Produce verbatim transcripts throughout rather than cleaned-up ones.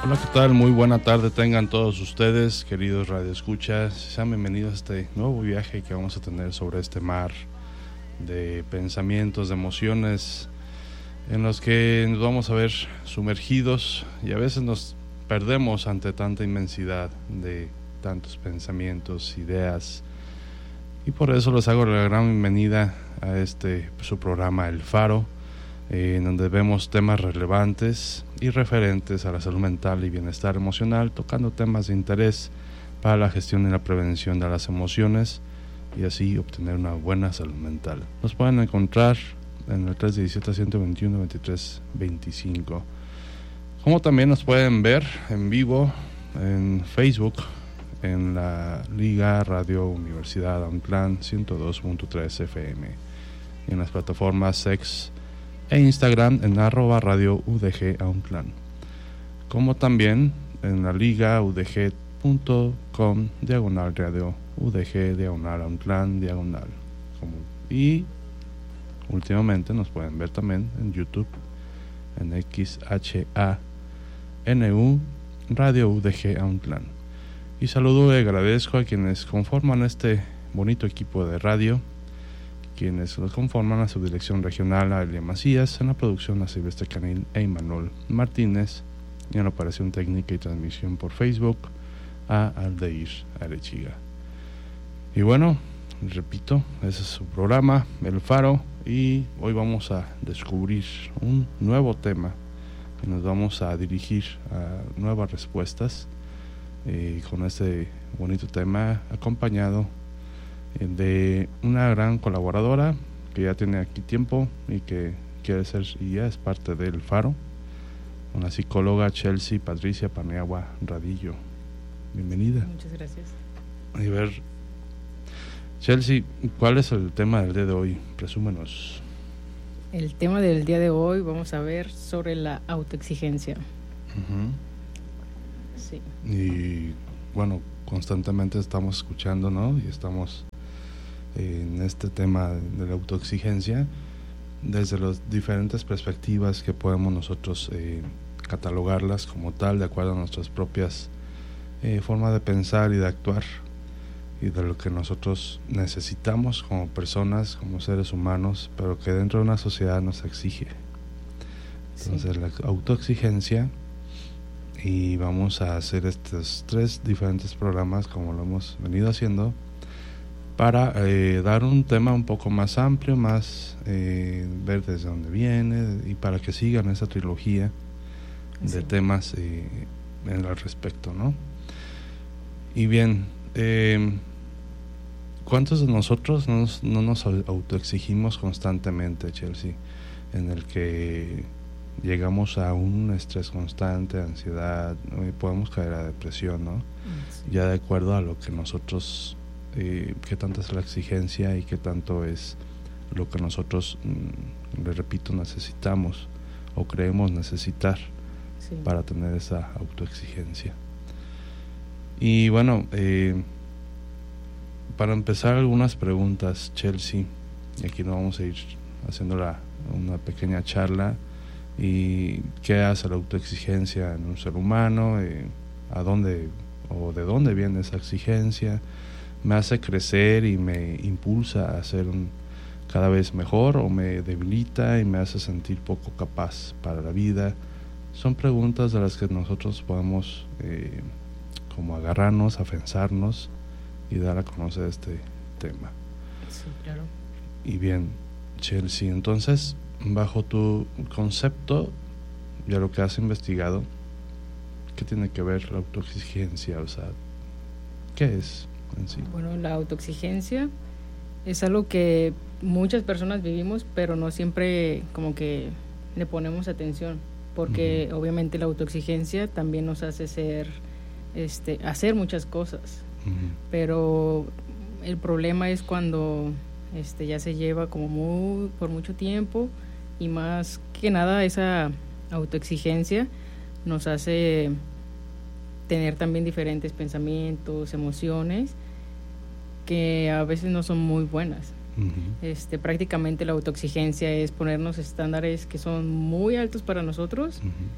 Hola, ¿qué tal? Muy buena tarde tengan todos ustedes, queridos radioescuchas. Sean bienvenidos a este nuevo viaje que vamos a tener sobre este mar de pensamientos, de emociones, en los que nos vamos a ver sumergidos y a veces nos perdemos ante tanta inmensidad de tantos pensamientos, ideas. Y por eso les hago la gran bienvenida a este su programa El Faro, eh, en donde vemos temas relevantes y referentes a la salud mental y bienestar emocional, tocando temas de interés para la gestión y la prevención de las emociones y así obtener una buena salud mental. Nos pueden encontrar en el tres diecisiete, ciento veintiuno, veintitrés veinticinco. Como también nos pueden ver en vivo en Facebook, en la Liga Radio Universidad Autlán ciento dos punto tres F M, y en las plataformas X e Instagram en arroba radio U D G Autlán, como también en la liga udg punto com diagonal radio udg diagonal Autlán diagonal, como, y últimamente nos pueden ver también en YouTube en X H A N U Radio U D G Autlán. Y saludo y agradezco a quienes conforman este bonito equipo de radio, quienes lo conforman: a su dirección regional, a Elia Macías; en la producción, a Silvestre Canil e Imanol Martínez; y en la operación técnica y transmisión por Facebook, a Aldeir Arechiga. Y bueno, repito, ese es su programa, El Faro, y hoy vamos a descubrir un nuevo tema y nos vamos a dirigir a nuevas respuestas, eh, con este bonito tema acompañado de una gran colaboradora que ya tiene aquí tiempo y que quiere ser y ya es parte del Faro, una psicóloga, Chelsea Patricia Paniagua Radillo. Bienvenida. Muchas gracias. A ver, Chelsea, ¿cuál es el tema del día de hoy? Presúmenos. El tema del día de hoy vamos a ver sobre la autoexigencia. Uh-huh. Sí. Y bueno, constantemente estamos escuchando, ¿no? Y estamos en este tema de la autoexigencia desde las diferentes perspectivas que podemos nosotros eh, catalogarlas como tal, de acuerdo a nuestras propias eh, formas de pensar y de actuar, y de lo que nosotros necesitamos como personas, como seres humanos, pero que dentro de una sociedad nos exige. Entonces, sí, la autoexigencia, y vamos a hacer estos tres diferentes programas como lo hemos venido haciendo, para eh, dar un tema un poco más amplio, más eh, ver desde dónde viene, y para que sigan esa trilogía de sí. temas eh, en al respecto, ¿no? Y bien, eh, ¿cuántos de nosotros no nos, no nos autoexigimos constantemente, Chelsea, en el que llegamos a un estrés constante, ansiedad, ¿no? Y podemos caer a depresión, ¿no? Sí. Ya de acuerdo a lo que nosotros, eh, qué tanta es la exigencia y qué tanto es lo que nosotros, mm, le repito, necesitamos o creemos necesitar, sí, para tener esa autoexigencia. Y bueno, eh, para empezar, algunas preguntas, Chelsea, y aquí nos vamos a ir haciendo la, una pequeña charla. ¿Y qué hace la autoexigencia en un ser humano? Eh, ¿A dónde o de dónde viene esa exigencia? ¿Me hace crecer y me impulsa a ser un, cada vez mejor, o me debilita y me hace sentir poco capaz para la vida? Son preguntas de las que nosotros podemos eh, como agarrarnos, afianzarnos y dar a conocer este tema. Sí, claro. Y bien, Chelsea, entonces, bajo tu concepto, ya lo que has investigado, ¿qué tiene que ver la autoexigencia? O sea, ¿qué es en sí? Bueno, la autoexigencia es algo que muchas personas vivimos, pero no siempre como que le ponemos atención, porque uh-huh. obviamente la autoexigencia también nos hace ser, este, hacer muchas cosas, uh-huh. pero el problema es cuando este, ya se lleva como muy, por mucho tiempo. Y más que nada, esa autoexigencia nos hace tener también diferentes pensamientos, emociones que a veces no son muy buenas. Uh-huh. Este, prácticamente la autoexigencia es ponernos estándares que son muy altos para nosotros, uh-huh.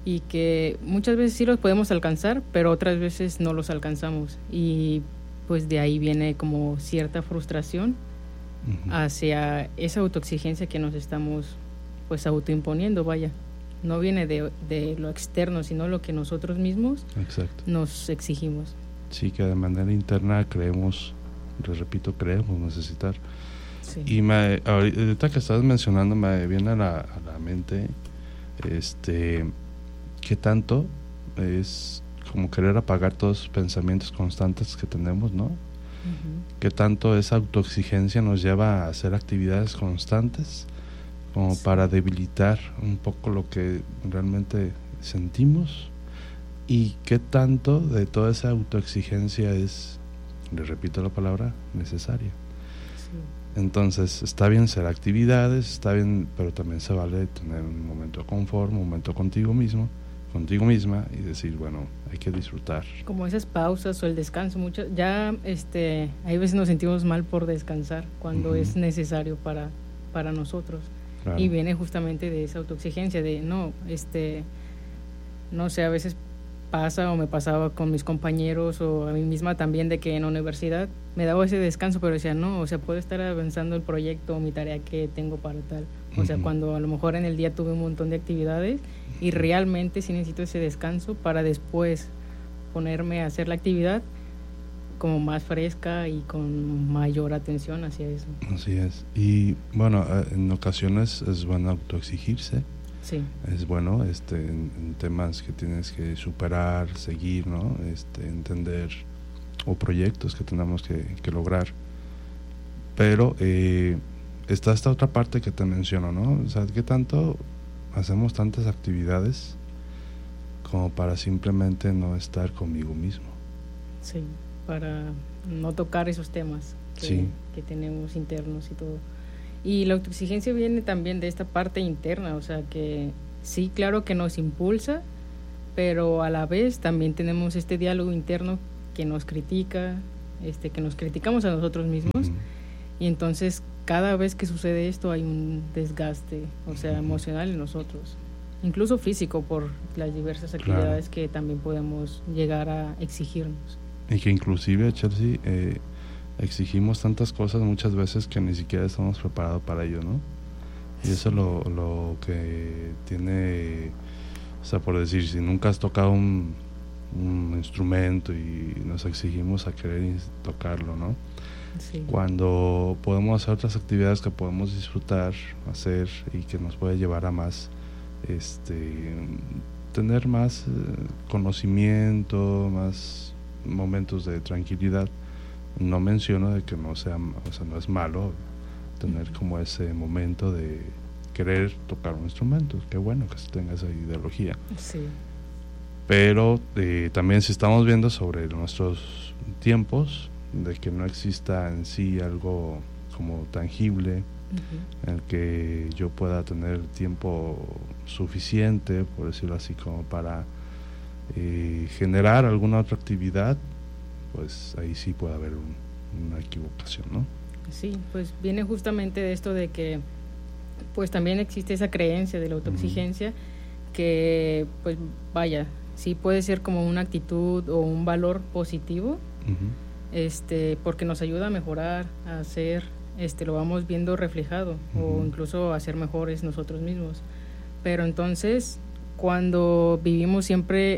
y que muchas veces sí los podemos alcanzar, pero otras veces no los alcanzamos, y pues de ahí viene como cierta frustración uh-huh. hacia esa autoexigencia que nos estamos pues autoimponiendo, vaya. No viene de, de lo externo, sino lo que nosotros mismos Exacto. nos exigimos. Sí, que de manera interna creemos, les repito, creemos necesitar. Sí. Y me, ahorita que estás mencionando me viene a la, a la mente este, qué tanto es como querer apagar todos los pensamientos constantes que tenemos, ¿no? Uh-huh. Qué tanto esa autoexigencia nos lleva a hacer actividades constantes como sí. para debilitar un poco lo que realmente sentimos, y qué tanto de toda esa autoexigencia es, le repito la palabra, necesaria. Sí. Entonces está bien hacer actividades, está bien, pero también se vale tener un momento de confort, un momento contigo mismo, contigo misma, y decir, bueno, hay que disfrutar. Como esas pausas o el descanso, muchas, ya este, hay veces nos sentimos mal por descansar cuando uh-huh. es necesario para, para nosotros. Claro. Y viene justamente de esa autoexigencia de no, este, no sé, a veces pasa o me pasaba con mis compañeros o a mí misma también, de que en la universidad me daba ese descanso, pero decía no, o sea, puedo estar avanzando el proyecto o mi tarea que tengo para tal. O uh-huh. sea, cuando a lo mejor en el día tuve un montón de actividades y realmente sí necesito ese descanso para después ponerme a hacer la actividad como más fresca y con mayor atención hacia eso. Así es. Y bueno, en ocasiones es bueno autoexigirse. Sí. Es bueno este en, en temas que tienes que superar, seguir, ¿no? Este, entender, o proyectos que tenemos que, que lograr. Pero eh, está esta otra parte que te menciono, ¿no? O sea, ¿qué tanto hacemos tantas actividades como para simplemente no estar conmigo mismo? Sí, para no tocar esos temas que, sí. que tenemos internos y todo. Y la autoexigencia viene también de esta parte interna, o sea que sí, claro que nos impulsa, pero a la vez también tenemos este diálogo interno que nos critica, este, que nos criticamos a nosotros mismos, uh-huh. y entonces cada vez que sucede esto hay un desgaste, o sea, uh-huh. emocional en nosotros, incluso físico, por las diversas actividades claro. que también podemos llegar a exigirnos. Y que inclusive, Chelsea, eh, exigimos tantas cosas muchas veces que ni siquiera estamos preparados para ello, ¿no? Y eso es lo, lo que tiene, o sea, por decir, si nunca has tocado un, un instrumento y nos exigimos a querer tocarlo, ¿no? Sí. Cuando podemos hacer otras actividades que podemos disfrutar, hacer, y que nos puede llevar a más, este, tener más eh, conocimiento, más momentos de tranquilidad. No menciono de que no sea, o sea, no es malo tener como ese momento de querer tocar un instrumento. Qué bueno que se tenga esa ideología. Sí. Pero eh, también si estamos viendo sobre nuestros tiempos, de que no exista en sí algo como tangible, uh-huh. en el que yo pueda tener tiempo suficiente, por decirlo así, como para eh, generar alguna otra actividad, pues ahí sí puede haber un, una equivocación, ¿no? Sí, pues viene justamente de esto de que pues también existe esa creencia de la autoexigencia, uh-huh. que pues vaya, sí puede ser como una actitud o un valor positivo, uh-huh. este, porque nos ayuda a mejorar, a hacer, este, lo vamos viendo reflejado, uh-huh. o incluso a ser mejores nosotros mismos. Pero entonces, cuando vivimos siempre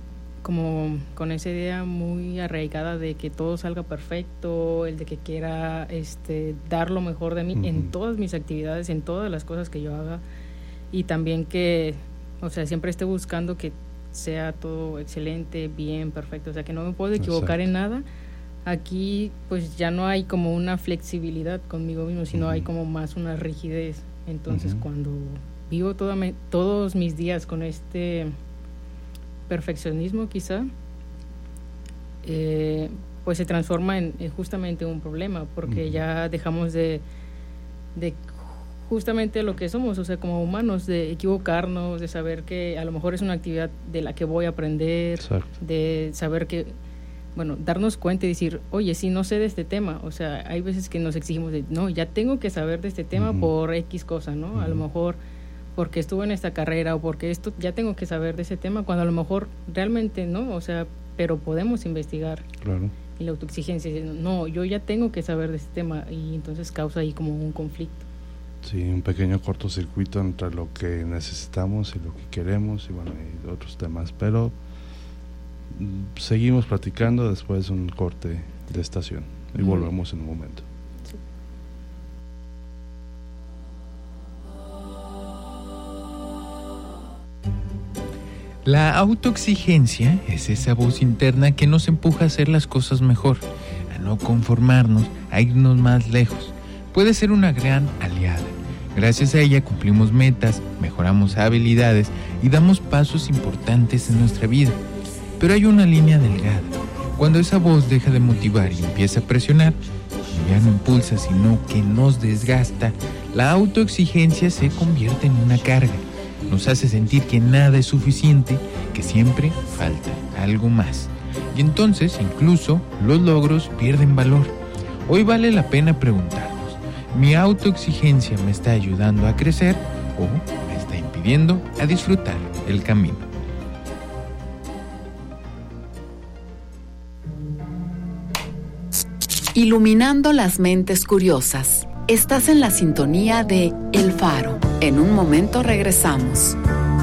como con esa idea muy arraigada de que todo salga perfecto, el de que quiera este, dar lo mejor de mí uh-huh. en todas mis actividades, en todas las cosas que yo haga, y también que, o sea, siempre esté buscando que sea todo excelente, bien, perfecto, o sea, que no me puedo equivocar Exacto. en nada. Aquí pues ya no hay como una flexibilidad conmigo mismo, sino uh-huh. hay como más una rigidez. Entonces uh-huh. cuando vivo toda me, todos mis días con este perfeccionismo quizá, eh, pues se transforma en, en justamente un problema, porque uh-huh. ya dejamos de, de justamente lo que somos, o sea, como humanos, de equivocarnos, de saber que a lo mejor es una actividad de la que voy a aprender, Exacto. de saber que, bueno, darnos cuenta y decir, oye, sí, no sé de este tema, o sea, hay veces que nos exigimos de, no, ya tengo que saber de este tema uh-huh. por X cosa, ¿no? Uh-huh. A lo mejor porque estuve en esta carrera o porque esto ya tengo que saber de ese tema, cuando a lo mejor realmente no, o sea, pero podemos investigar. Claro. Y la autoexigencia, no, yo ya tengo que saber de este tema, y entonces causa ahí como un conflicto. Sí, un pequeño cortocircuito entre lo que necesitamos y lo que queremos, y bueno, y otros temas, pero mm, seguimos platicando después de un corte de estación y mm. volvemos en un momento. Sí. La autoexigencia es esa voz interna que nos empuja a hacer las cosas mejor, a no conformarnos, a irnos más lejos. Puede ser una gran aliada. Gracias a ella cumplimos metas, mejoramos habilidades y damos pasos importantes en nuestra vida. Pero hay una línea delgada. Cuando esa voz deja de motivar y empieza a presionar, ya no impulsa sino que nos desgasta, la autoexigencia se convierte en una carga. Nos hace sentir que nada es suficiente, que siempre falta algo más. Y entonces incluso los logros pierden valor. Hoy vale la pena preguntarnos, ¿mi autoexigencia me está ayudando a crecer o me está impidiendo a disfrutar el camino? Iluminando las mentes curiosas. Estás en la sintonía de El Faro. En un momento regresamos.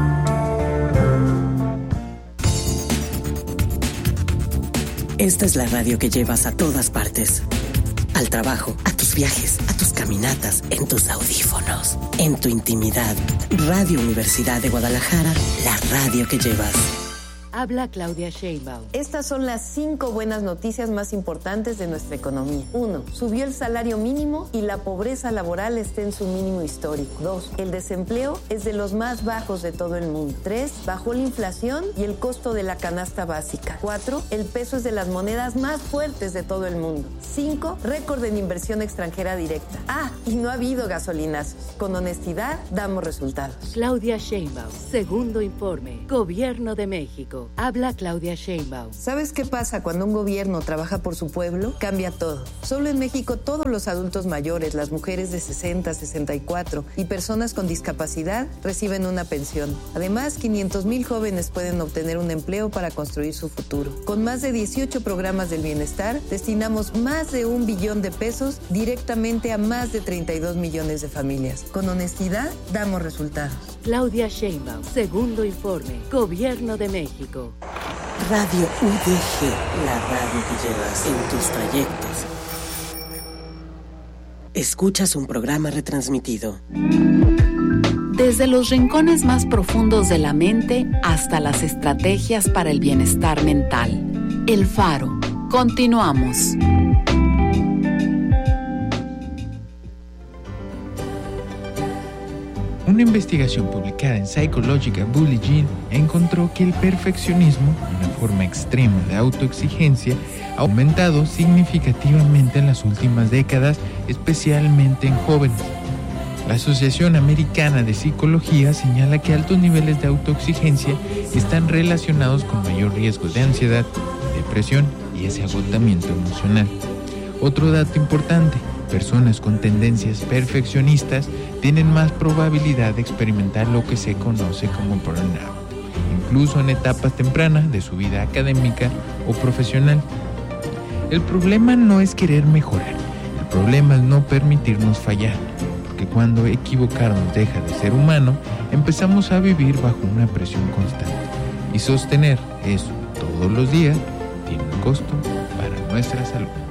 Esta es la radio que llevas a todas partes. Al trabajo, a tus viajes, a tus caminatas, en tus audífonos, en tu intimidad. Radio Universidad de Guadalajara, la radio que llevas. Habla Claudia Sheinbaum. Estas son las cinco buenas noticias más importantes de nuestra economía. Uno, subió el salario mínimo y la pobreza laboral está en su mínimo histórico. Dos, el desempleo es de los más bajos de todo el mundo. Tres, bajó la inflación y el costo de la canasta básica. Cuatro, el peso es de las monedas más fuertes de todo el mundo. Cinco, récord en inversión extranjera directa. Ah, y no ha habido gasolinazos. Con honestidad, damos resultados. Claudia Sheinbaum, segundo informe. Gobierno de México. Habla Claudia Sheinbaum. ¿Sabes qué pasa cuando un gobierno trabaja por su pueblo? Cambia todo. Solo en México todos los adultos mayores, las mujeres de sesenta, sesenta y cuatro y personas con discapacidad reciben una pensión. Además, quinientos mil jóvenes pueden obtener un empleo para construir su futuro. Con más de dieciocho programas del bienestar, destinamos más de un billón de pesos directamente a más de treinta y dos millones de familias. Con honestidad, damos resultados. Claudia Sheinbaum, segundo informe. Gobierno de México. Radio U D G, la radio que llevas en tus trayectos. Escuchas un programa retransmitido. Desde los rincones más profundos de la mente hasta las estrategias para el bienestar mental. El Faro. Continuamos. Una investigación publicada en Psychological Bulletin encontró que el perfeccionismo, una forma extrema de autoexigencia, ha aumentado significativamente en las últimas décadas, especialmente en jóvenes. La Asociación Americana de Psicología señala que altos niveles de autoexigencia están relacionados con mayor riesgo de ansiedad, depresión y ese agotamiento emocional. Otro dato importante: personas con tendencias perfeccionistas tienen más probabilidad de experimentar lo que se conoce como burnout, incluso en etapas tempranas de su vida académica o profesional. El problema no es querer mejorar, el problema es no permitirnos fallar, porque cuando equivocarnos deja de ser humano, empezamos a vivir bajo una presión constante, y sostener eso todos los días tiene un costo para nuestra salud.